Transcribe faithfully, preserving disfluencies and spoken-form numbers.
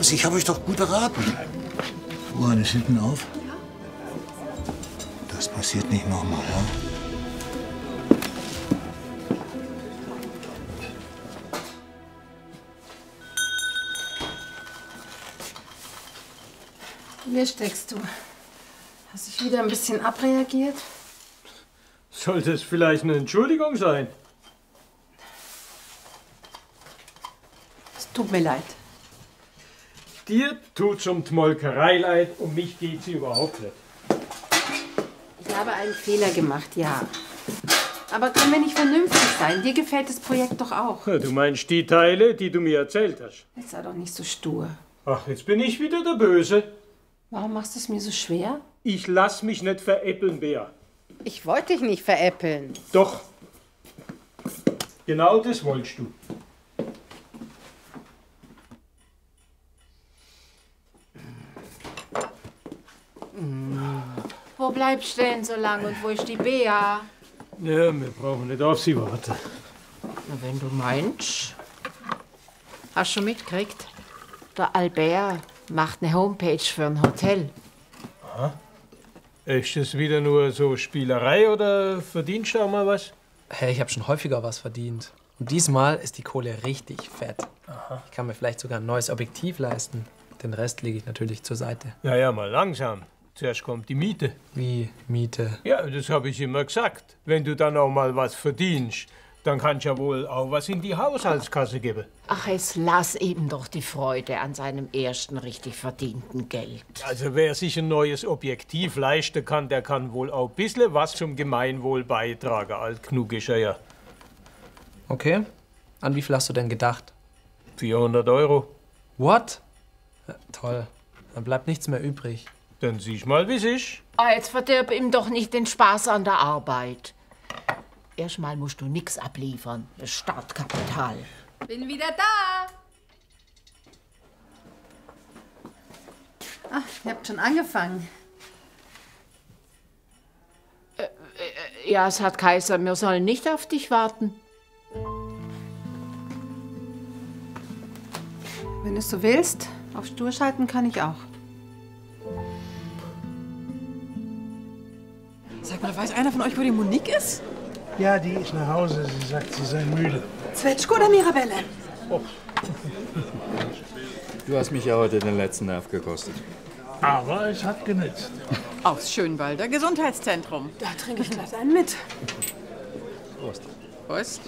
Was? Ich habe euch doch gut beraten. Uhren ist hinten auf. Das passiert nicht nochmal, ja? Hier steckst du. Hast dich wieder ein bisschen abreagiert? Sollte es vielleicht eine Entschuldigung sein? Es tut mir leid. Dir tut's um die Molkerei leid, um mich geht sie überhaupt nicht. Ich habe einen Fehler gemacht, ja. Aber können wir nicht vernünftig sein? Dir gefällt das Projekt doch auch. Du meinst die Teile, die du mir erzählt hast? Jetzt sei doch nicht so stur. Ach, jetzt bin ich wieder der Böse. Warum machst du es mir so schwer? Ich lass mich nicht veräppeln, Bea. Ich wollte dich nicht veräppeln. Doch. Genau das wolltest du. Wo bleibst du denn so lange und wo ist die Bea? Ja, wir brauchen nicht auf sie warten. Na, wenn du meinst. Hast du schon mitgekriegt? Der Albert macht eine Homepage für ein Hotel. Aha. Ist das wieder nur so Spielerei oder verdienst du auch mal was? Hey, ich habe schon häufiger was verdient. Und diesmal ist die Kohle richtig fett. Aha. Ich kann mir vielleicht sogar ein neues Objektiv leisten. Den Rest lege ich natürlich zur Seite. Ja, ja, mal langsam. Zuerst kommt die Miete. Wie Miete? Ja, das habe ich immer gesagt. Wenn du dann auch mal was verdienst, dann kannst du ja wohl auch was in die Haushaltskasse geben. Ach, es lass ihm doch die Freude an seinem ersten richtig verdienten Geld. Also wer sich ein neues Objektiv leisten kann, der kann wohl auch ein bisschen was zum Gemeinwohl beitragen. Alt genug ist er ja. Okay. An wie viel hast du denn gedacht? vierhundert Euro. What? Ja, toll. Dann bleibt nichts mehr übrig. Dann siehst mal, wie's ist. Ah, jetzt verdirb ihm doch nicht den Spaß an der Arbeit. Erstmal musst du nix abliefern. Das Startkapital. Bin wieder da. Ach, ihr habt schon angefangen. Ja, es hat Kaiser, wir sollen nicht auf dich warten. Wenn du es so willst, auf Stur schalten kann ich auch. Sag mal, weiß einer von euch, wo die Monique ist? Ja, die ist nach Hause. Sie sagt, sie sei müde. Zwetschko oder Mirabelle? Oh. Du hast mich ja heute den letzten Nerv gekostet. Aber es hat genützt. Aus Schönwalder Gesundheitszentrum. Da trinke ich gleich einen mit. Prost. Prost.